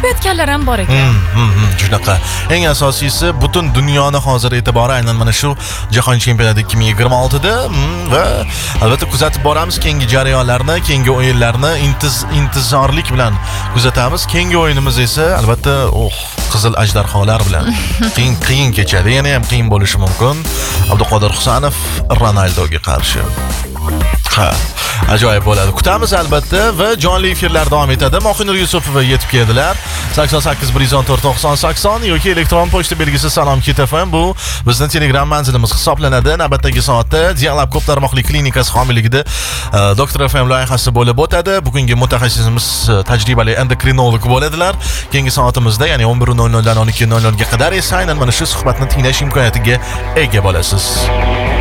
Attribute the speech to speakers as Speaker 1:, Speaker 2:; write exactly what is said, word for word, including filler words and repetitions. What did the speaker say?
Speaker 1: aytayotganlar ham bor ekan.
Speaker 2: Shunaqa. Eng asosiysi butun dunyoni hozir e'tibori aynan mana shu Jahon chempionati ikki ming yigirma oltida va albatta kuzatib boramiz keyingi jarayonlarni, keyingi o'yinlarni intiz intizorlik bilan kuzatamiz. Keyingi o'yinimiz esa albatta oh, Qizil ajdarholar bilan qiyin qiyin kechadi. Yana ham qiyin bo'lishi mumkin. Abduqodir Husanov Ronaldoga qarshi. Ha, ajoyib bo'ladi. Kutamiz albatta va jonli efirlar davom etadi. Mohinur Yusupova yetib keldilar. sakson sakkiz bir yuz o'n to'rt to'qson sakson yoki elektron pochta belgisi salom ketafan. Bu bizning Telegram manzilimiz hisoblanadi. Navbatdagi soatda Dialab ko'p tarmoqli klinikasi homiyligida Doktor F M loyihasi bo'lib o'tadi. Bugungi mutaxassisimiz tajribali endokrinolog bo'ladilar. Keyingi soatimizda, ya'ni o'n bir nol nol dan o'n ikki nol nol ga qadar esa aynan mana shu suhbatni tinglash imkoniyatiga ega bo'lasiz.